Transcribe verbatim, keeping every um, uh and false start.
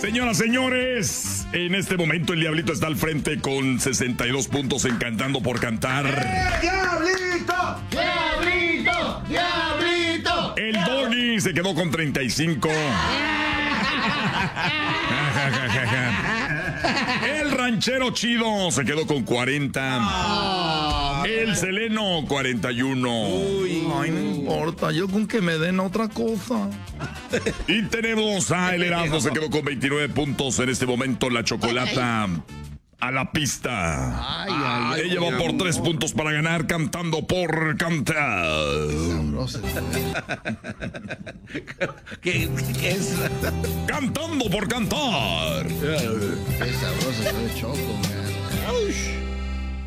Señoras, señores, en este momento el Diablito está al frente con sesenta y dos puntos en Cantando por Cantar. ¡Eh, Diablito! ¡Diablito! ¡Diablito! El Doggy se quedó con treinta y cinco. El Ranchero Chido se quedó con cuarenta. Oh, el Seleno, cuarenta y uno. Uy. Ay, no importa, yo con que me den otra cosa. Y tenemos a El Erasmo, se quedó con veintinueve puntos en este momento. La Chocolata a la pista. Ay, ay, Ella ay, va por tres puntos para ganar Cantando por Cantar. ¿Qué, qué es? Cantando por Cantar. Qué sabroso se ve Choco, man.